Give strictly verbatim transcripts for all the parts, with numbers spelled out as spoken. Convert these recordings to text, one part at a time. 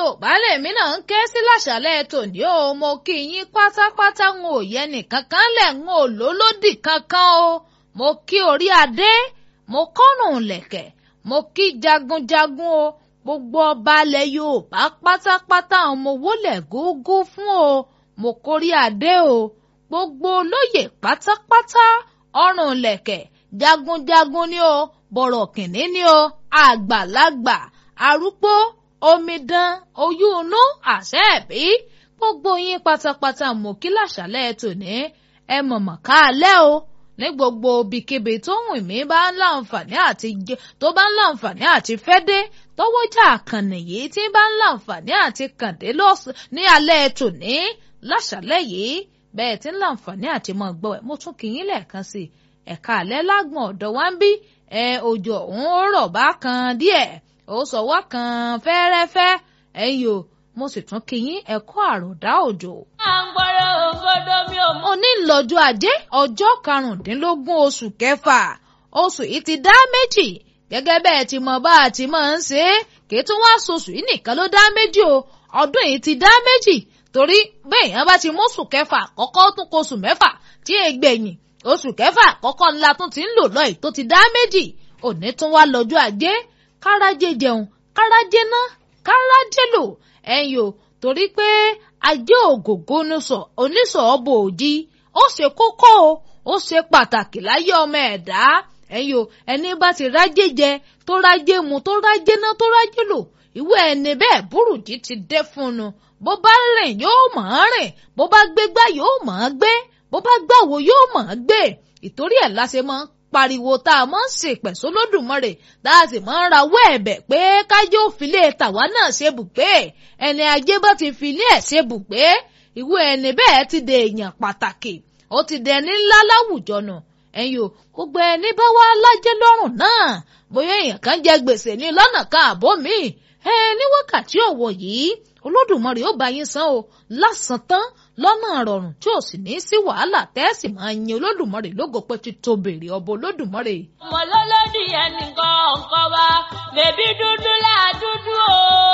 Yorùbá lèmi náà ń ké sí láṣálẹ́ tòní o mo kí yín pátápátá ń ò yẹ nìkankan lẹ̀ ń ò lólódì kankan o mo kí orí adé mo kọ́rùn lẹ̀kẹ̀ mo kí jagunjagun o gbogbo ọba ilẹ̀ Yorùbá pátápátá mo wólẹ̀ gógó fún o mo kórí adé o gbogbo olóyè pátápátá ọrùn lẹ̀kẹ̀ jagunjagun ni o bọ̀rọ̀kìnní ni o àgbàlagbà arúgbó omidan oyúnú àṣẹ ẹ̀bí gbogbo yín pátápátá mo kí láṣálẹ́ tòní ẹ mọ̀mọ̀ káalẹ́ o ní gbogbo ibikíbi tó wùn mí bá ń láǹfààní àti tó bá ń láǹfààní àti fẹ́ dé tọwọ́jà àkànnì yìí tí bá ń láǹfààní àti kàndé lọ́sùn ní alẹ́ tòní láṣálẹ́ yìí bẹ́ẹ̀ tí ń láǹfààní àti mọ̀ gbọ́ ẹ̀ mo tún kí yín lẹ́ẹ̀kan sí ẹ̀ka alẹ́ lágbọ̀n ọ̀dọ̀ wa ń bí ẹ òjò òun ó rọ̀ bá kan díẹ̀ ó sọ̀wọ́ kan fẹ́rẹ́fẹ́ ẹ̀yìn o mo sì tún kí yín ẹ̀kọ́ àròdá òjò. à ń gbọ́dọ̀ òǹgọ́dọ̀ mi ò mọ̀. òní lọ́jọ́ ajé ọjọ́ karùndínlógún oṣù kẹfà oṣù yìí ti dá méjì gẹ́gẹ́ bẹ́ẹ̀ ti mọ̀ bá a ti máa ń ṣe é kì í tún wá sọ̀sù yìí nìkan ló dá méjì o ọdún yìí ti dá méjì torí bẹ́ẹ̀ yẹn bá ti mú oṣù kẹfà àkọ́kọ́ tún kó oṣù mẹ́fà tí è gbẹ̀yìn oṣù kẹfà àkọ́kọ́ ńlá tún ti ń lò lọ́yìí tó ti dá méjì òní tún wá lọ́jọ́ ajé kárájé jẹun kárájé ná kárájé lò ẹ̀yìn o torí pé ajé ògògó oníṣọ̀ọ́bù òjì ó ṣe kókó o ó ṣe pàtàkì láyé ọmọ ẹ̀dá ẹ̀yìn o ẹni bá ti rájé jẹ tó rájé mu tó rájé ná tó rájé lò ìwé ẹni bẹ́ẹ̀ burújí ti dé fún un bó bá rìn yóò mọ̀ ọ́n rìn bó bá gbégbá yóò mọ̀ ọ́n gbé bó bá gbàwó yóò mọ̀ ọ́n gbé ìtorí ẹ̀ láṣẹ mọ́ pariwo tá a máa ń ṣèpẹ̀ sólódùmarè tá a sì máa ń rawọ́ ẹ̀bẹ̀ pé kájọ́ òfìlẹ̀ tàwa náà ṣe bùgbé ẹni ajé bá ti fi ilé ẹ̀ ṣe bùgbé ìwé ẹni bẹ́ẹ̀ ti dè èèyàn pàtàkì ó ti dẹni ńlá láwùjọ nù ẹ̀yin o gbogbo ẹni bá wá lájẹ́ lọ́rùn náà bóyá èèyàn kan jẹ gbèsè ní lọ́nà kan àbó mi ẹ ní wákàtí ọ̀wọ̀ yìí olódùmarè ó bá yín san o lásán tán lọ́nà rọrùn tí ò sì ní sí wàhálà tẹ́sì máa yin olódùmarè lógo pé ti tó bèrè ọba olódùmarè. ọmọ lọ́lọ́dì ẹnìkan ọ̀kan wa bèbí dúdú là dúdú o.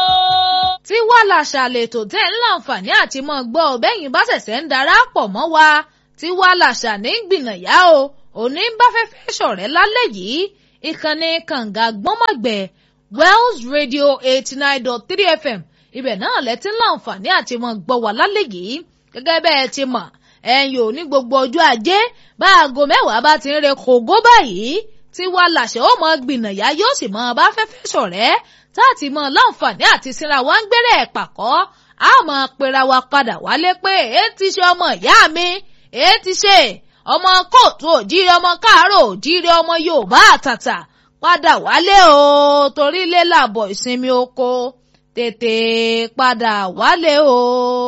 tí wàá làṣà lètò tẹ́ ń láǹfààní àti mọ́ gbọ́ ọ̀bẹ́yìn bá ṣẹ̀ṣẹ̀ ń darapọ̀ mọ́ wa tí wàá làṣà ní gbìnàyà o òní ń bá fẹ́fẹ́ ṣọ̀rẹ́ lálẹ́ yìí ìkànnì kànga gbọ́mọ̀gbẹ̀ Wells Radio eighty nine dot three F M ibẹ̀ náà lẹ́tí láǹfààní àti mọ́ gbọ́ wà lálẹ́ yìí gẹ́gẹ́ bẹ́ẹ̀ ti mọ̀ ẹ̀yin ò ní gbogbo ọjọ́ ajé bá aago mẹ́wàá bá ti ń re kògó báyìí tí wà láṣẹ ó mọ gbìnàyà yóò sì mọ bá fẹ́fẹ́ ṣọ̀rẹ́ táàtì mọ láǹfààní àti sinra wa ń gbẹ́rẹ́ ẹ̀ pàkọ́ a mọ̀ pera wa padà wálé pé èé ti ṣe ọmọ ìyá mi èé ti ṣe ọmọ kóòtù òjíire ọmọ káàárọ̀ òjíire ọmọ Yorùbá àtàtà padà wálé o torí lé làbọ̀ ìsinmi oko tètè padà wálé o.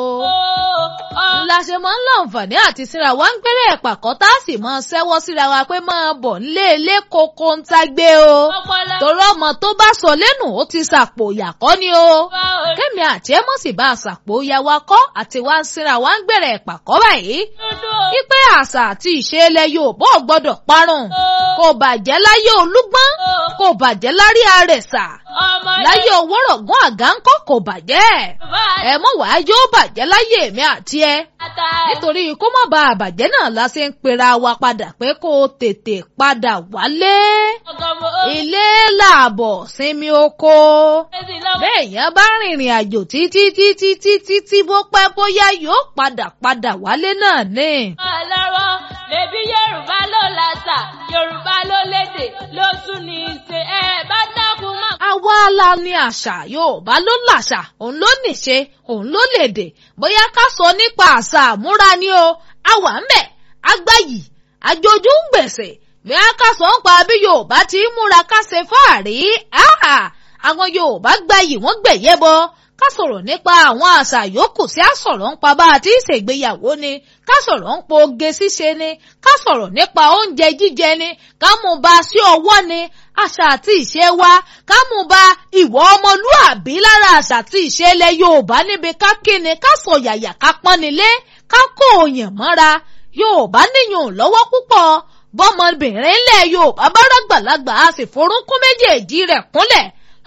la ṣe máa ń láǹfààní àti síra wa ń gbẹ́rẹ́ ẹ̀pàkọ́ tá a sì máa ṣẹ́wọ́ síra wa pé máa bọ̀ nílé ilé koko ń tagbé o. torí ọmọ tó bá sọ lẹ́nu ó ti sàpò ìyàkọ́ ni o. kẹ́mi àti ẹ̀ mọ̀ sí bá a sàpò ìyá wa kọ́ àti wá ń síra wa ń gbẹ́rẹ́ ẹ̀pàkọ́ báyìí. wípé àṣà àti ìṣe ilẹ̀ Yorùbá ò gbọ́dọ̀ parun kò bàjẹ́ láyé Olúgbọ́n kò bàjẹ́ lárí Àrẹ̀sà láyé Owórọ̀gún Àgáńkọ́ kò bàjẹ́ ẹ mọ̀ wá yóò bàjẹ́ láyé èmi àti ẹ nítorí kó má ba àbàjẹ́ náà la ṣe ń pera wa padà pé kó o tètè padà wálé ilé làbọ̀ sinmi oko bẹ́ẹ̀ yẹn bá rìnrìn àjò títí títí títí tí bó pẹ́ bóyá yóò padà padà wálé náà ní. ọlọ́rọ̀ bèbí Yorùbá ló làṣà Yorùbá ló lédè ló tún ní í ṣe ẹ bá dákun mọ́. àwa la ní àṣà Yorùbá ló làṣà òun ló nìṣe òun ló lédè bóyá ká sọ nípa àṣà àmúra ni o àwa ń bẹ̀ agbáyì àjòjú ń gbèsè bóyá ká sọ ń pa bí Yorùbá ti ń múra ká ṣe fáàrí àwọn Yorùbá gbayì wọ́n gbẹ̀yẹ́ bọ́ ká sọ̀rọ̀ nípa àwọn àṣà yòókù sí àsọ̀rọ̀ ń pa bá a ti ṣègbéyàwó ni ká sọ̀rọ̀ ń pa oge ṣíṣe ni ká sọ̀rọ̀ nípa oúnjẹ jíjẹ ni ká mú ba sí ọwọ́ ni àṣà àti ìṣe wa ká mú ba ìwọ ọmọlúàbí lára àṣà àti ìṣe ilẹ̀ Yorùbá níbi ká kíni ká sọ yàyà ká pọ́nilé ká kó òyìn mọ́ra Yorùbá níyùn lọ́wọ́ púpọ̀ bọ́mọbìnrin ilẹ̀ Yorùbá bá rágbàlagbà a sì forúnkún méjèèjì rẹ̀ kúnlẹ̀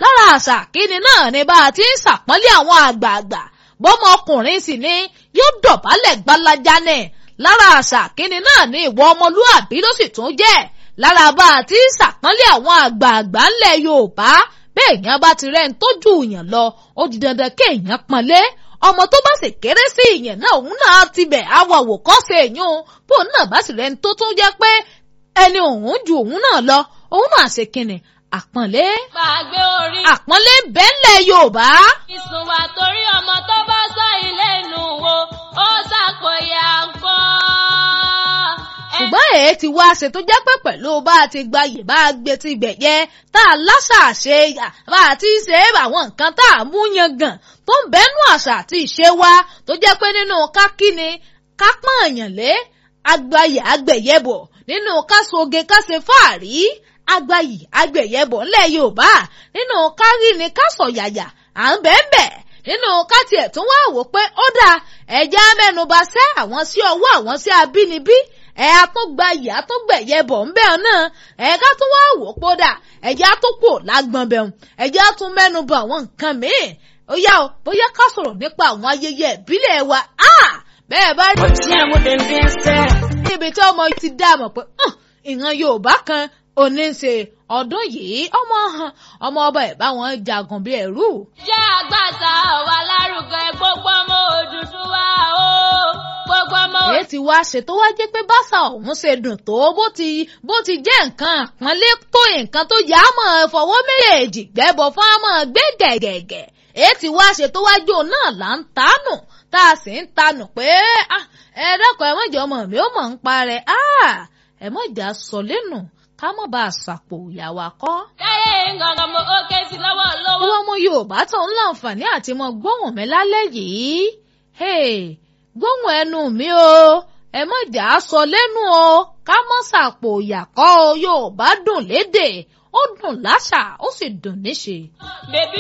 lára àṣà kíni náà ni bá a ti ń ṣàpọ́nlé àwọn àgbààgbà bọ́mọkùnrin sì ni yóò dọ̀bálẹ̀ gbalaja ní lára àṣà kíni náà ni ìwọ ọmọlúàbí ló sì tún jẹ́ lára bá a ti ń ṣàpọ́nlé àwọn àgbààgbà ńlẹ̀ Yorùbá bẹ́ẹ̀ èèyàn bá ti rẹ́ni tó ju èèyàn lọ ó di dandan kéèyàn pọ́nlé ọmọ tó bá sì kéré sí ìyẹn náà òun náà ti bẹ̀ àwọ̀ àwòkọ́ṣe èèyàn bóun náà bá sì rẹ́ni tó tún jẹ́ pé ẹni òun ju òun náà lọ òun náà ṣe kíni àpọ́nlé. gbàgbé orí. àpọ́nlé bẹ́ẹ̀lẹ̀ Yorùbá. ìsùn wà torí ọmọ tó bá sọ ilé inú wo ó ṣàkóyà ńkọ́. ṣùgbọ́n èyí ti wá ṣe tó jẹ́ pé pẹ̀lú bá a ti gbayè bá a gbé ti gbẹ̀yẹ tá a láṣà ṣe yà bá a ti ṣe àwọn nǹkan tá a mú yangàn tó ń bẹ́nu àṣà àti ìṣe wa tó jẹ́ pé nínú ká kíni ká pọ́n èèyàn lé agbayè agbẹ̀yẹbọ̀ nínú ká soge ká ṣe fáàrí agbayì agbẹ̀yẹbọ̀ ńlẹ̀ Yorùbá nínú ká rí ni ká sọ yàyà à ń bẹ́ẹ̀ nínú ká tiẹ̀ tún wá wò pé ó dáa ẹ̀já mẹ́nuba sẹ́ àwọn sí ọwọ́ àwọn sí abínibí ẹ̀ àtúngbàyì àtúngbẹ̀yẹbọ̀ ńbẹ́ náà ẹ̀ ká tún wá wò pé ó dáa ẹ̀já tó kù lágbọ̀n bẹ̀rùn ẹ̀já tún mẹ́nuba àwọn nǹkan míì ó yá o bóyá ká sọ̀rọ̀ nípa àwọn ayẹyẹ ìbílẹ̀ wa bẹ́ẹ̀ bá rí níbi tí ọmọ ti dá mọ̀ pé ìran Yorùbá kan òní ṣe ọdún yìí ọmọ ọmọ ọba ẹ̀ bá wọn jagun bí ẹrú. jẹ́ àgbàtà wà lárugẹ gbogbo ọmọ Odùduwà o gbogbo ọmọ. èyí ti wá ṣe tó wá jẹ́ pé báṣà ọ̀hún ṣe dùn tó bó ti bó ti jẹ́ nǹkan àpọ́nlé tó nǹkan tó yá mọ́ fọwọ́ méjèèjì gbẹ́bọ̀ fún àmọ́ gbé gẹ̀gẹ̀gẹ̀ èyí ti wá ṣe tó wá jò náà là ń tanù tá a sì ń tanù pé ẹ dákun ẹ mọ̀jọ́ ọmọ mi ó mọ̀ ń parẹ́ ẹ mọ̀jà sọ lẹ́nu ká mọ̀ bá a sàpò ìyàwó akọ́. káyé ngangan mo ó ké sí lọ́wọ́ lọ́wọ́. ìwọ ọmọ Yorùbá tó ń láǹfààní àti mọ gbóhùn mi lálẹ́ yìí gbóhùn ẹnu mi o ẹ mọ̀ jà á sọ lẹ́nu o ká mọ̀ sàpò ìyàkọ́ o Yorùbá dùn lédè ó dùn láṣà ó sì dùn níṣe. bèbí